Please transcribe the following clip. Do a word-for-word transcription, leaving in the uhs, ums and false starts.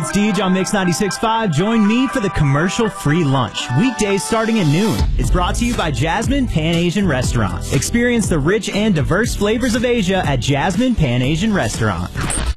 It's Deej on Mix ninety-six point five. Join me for the commercial-free lunch. Weekdays starting at noon. It's brought to you by Jasmine Pan Asian Restaurant. Experience the rich and diverse flavors of Asia at Jasmine Pan Asian Restaurant.